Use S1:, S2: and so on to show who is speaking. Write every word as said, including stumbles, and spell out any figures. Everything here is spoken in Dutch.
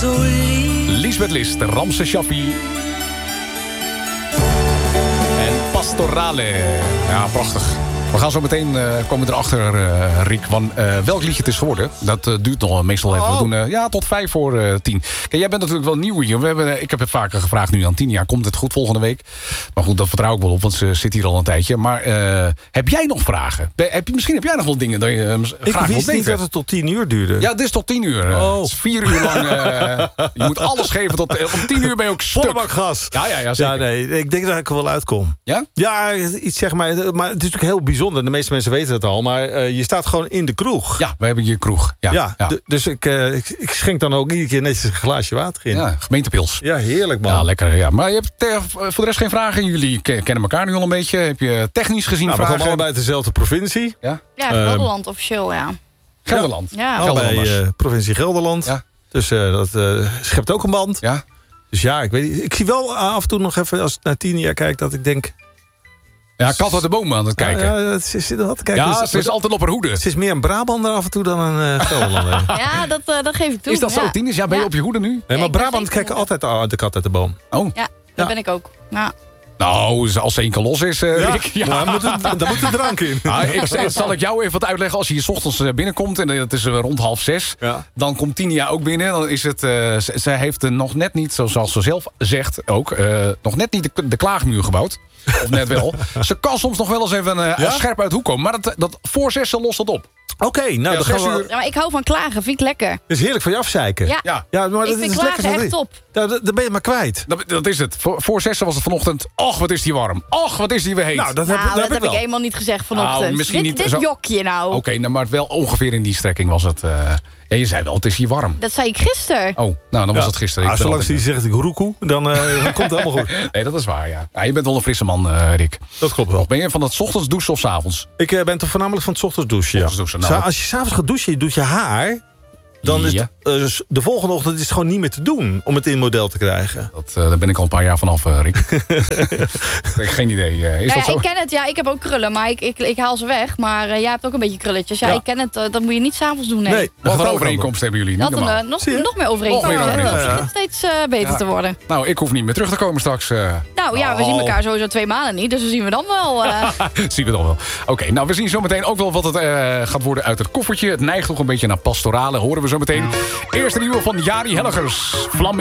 S1: Lisbeth List, Ramse Shaffi. En Pastorale. Ja, prachtig. We gaan zo meteen uh, komen erachter, uh, Rick, van uh, welk liedje het is geworden. Dat uh, duurt nog meestal even.
S2: Oh.
S1: We doen uh, ja, tot vijf voor uh, tien. Kijk, jij bent natuurlijk wel nieuw hier. We hebben, uh, ik heb het vaker gevraagd nu aan Tinia. Komt het goed volgende week? Maar goed, dat vertrouw ik wel op, want ze zit hier al een tijdje. Maar uh, heb jij nog vragen? Heb je, misschien heb jij nog wel dingen dat je uh, graag wilt weten.
S2: Ik wist niet dat het tot tien uur duurde.
S1: Ja, het is tot tien uur. Uh,
S2: oh.
S1: Het is vier uur lang. Uh, je moet alles geven. Tot, uh, om tien uur ben je ook stuk.
S2: Volle bak gas.
S1: Ja, ja, ja, zeker.
S2: Ja, nee, ik denk dat ik er wel uitkom.
S1: Ja?
S2: Ja, iets zeg maar. Maar het is natuurlijk heel bijzonder. De meeste mensen weten het al. Maar uh, je staat gewoon in de kroeg.
S1: Ja, we hebben hier kroeg. Ja,
S2: ja,
S1: ja.
S2: D- dus ik, uh, ik, ik schenk dan ook iedere keer netjes een glaasje water in.
S1: Ja, gemeentepils.
S2: Ja, heerlijk man.
S1: Ja, lekker. Ja. Maar je hebt te, voor de rest geen vragen. Jullie kennen elkaar nu al een beetje. Heb je technisch gezien
S2: nou, we
S1: vragen?
S2: komen allebei uit dezelfde provincie.
S1: Ja,
S3: Ja, Gelderland officieel, ja.
S1: Gelderland.
S3: Ja.
S2: Allebei uh, provincie Gelderland.
S1: Ja.
S2: Dus uh, dat uh, schept ook een band.
S1: Ja.
S2: Dus ja, ik weet niet. Ik zie wel af en toe nog even, als ik naar tien jaar kijk, dat ik denk...
S1: Ja, kat uit de boom aan het kijken.
S2: Ja, ja, ze zit wat te kijken.
S1: Ja,
S2: Dus,
S1: ze is altijd op haar hoede.
S2: Ze is meer een Brabander af en toe dan een uh, Gelderlander.
S3: Ja, dat, uh, dat geef ik toe.
S1: Is dat
S3: ja.
S1: zo, Tines? Ja, ben je
S3: Ja.
S1: op je hoede nu?
S2: Nee,
S3: Ja,
S2: maar
S3: ik ben
S2: Brabant
S3: zeker-
S2: kijken altijd al de kat uit de boom.
S1: Oh.
S3: Ja, dat
S2: Ja.
S3: ben ik ook. Ja.
S1: Nou, als ze één keer los is, uh,
S2: Ja,
S1: Rick. Ja.
S2: Nou, dan, moet het, dan moet de drank in.
S1: Ah, ik, zal ik jou even wat uitleggen. Als je hier 's ochtends uh, binnenkomt, en het is uh, rond half zes...
S2: Ja.
S1: dan komt Tinia ook binnen. Dan is het, uh, z- zij heeft uh, nog net niet, zoals ze zelf zegt ook... Uh, nog net niet de, de klaagmuur gebouwd. Of net wel. Ze kan soms nog wel eens even uh,
S2: Ja?
S1: scherp uit de hoek komen. Maar dat, dat voor zes lost dat op.
S2: Oké, okay, nou,
S1: Ja,
S2: dan gaan
S1: zes
S2: we...
S1: uur.
S3: Ja, maar ik hou van klagen, vind ik lekker.
S2: Het is heerlijk van je afzeiken.
S3: Ja,
S1: Ja,
S2: Ja, maar
S3: ik
S2: dat
S3: vind
S2: is
S3: klagen
S2: lekker.
S3: echt top.
S2: Ja, dan dan ben je maar kwijt.
S1: dat, dat is het. Voor, voor zes was het vanochtend. Och, wat is die warm. Och, wat is die weer heet.
S2: Nou, dat
S3: Nou,
S2: heb, dat
S3: dat
S2: heb
S3: heb
S2: ik
S3: ik
S2: wel.
S3: helemaal niet gezegd vanochtend.
S1: Nou, misschien
S3: dit
S1: niet
S3: dit
S1: zo-
S3: jokje nou.
S1: Oké, okay, nou, maar wel ongeveer in die strekking was het. Uh, ja, je zei wel, het is hier warm.
S3: Dat zei ik gisteren.
S1: Oh, nou, dan was
S2: Ja.
S1: het gisteren.
S2: Ah,
S1: Ik ben
S2: zolang ze
S1: altijd-
S2: zegt ik roekoe, dan, uh, dan komt het allemaal goed.
S1: Nee, dat is waar, ja. ja. Je bent wel een frisse man, uh, Rick.
S2: Dat klopt wel.
S1: Of ben je van het 's ochtends douchen of 's avonds?
S2: Ik uh, ben toch voornamelijk van het ochtends douchen. Ja.
S1: Ochtends douchen, nou.
S2: Zo, als je s'avonds gaat douchen, je doet je haar... dan is
S1: Ja.
S2: het, uh, de volgende ochtend is het gewoon niet meer te doen... om het in model te krijgen.
S1: Dat, uh, daar ben ik al een paar jaar vanaf, uh, Rick. Ik heb geen idee. Uh, is
S3: Nou
S1: dat
S3: ja,
S1: zo?
S3: ik ken het, ja, ik heb ook krullen, maar ik, ik, ik haal ze weg. Maar uh, jij hebt ook een beetje krulletjes. Ja,
S2: Ja.
S3: ik ken het, uh, dat moet je niet s'avonds doen, nee.
S2: Nee,
S1: Wat
S2: gaat
S1: een
S2: ook
S1: overeenkomst hebben jullie, niet
S3: Dat een,
S1: normaal.
S3: uh, nog,
S2: Zie je?
S3: nog meer overeenkomsten.
S1: Nog meer
S3: Het
S1: overeenkomsten.
S3: begint steeds uh, beter
S1: Ja.
S3: te worden.
S1: Nou, ik hoef niet meer terug te komen straks. Uh,
S3: Nou ja, we
S1: Oh.
S3: zien elkaar sowieso twee maanden niet. Dus we zien we dan wel. Uh,
S1: zien we dan wel. Oké, nou, we zien zo meteen ook wel wat het uh, gaat worden uit het koffertje. Het neigt nog een beetje naar pastorale, horen we zo meteen. Eerste nieuwe van Jari Hellegers, Flamingo.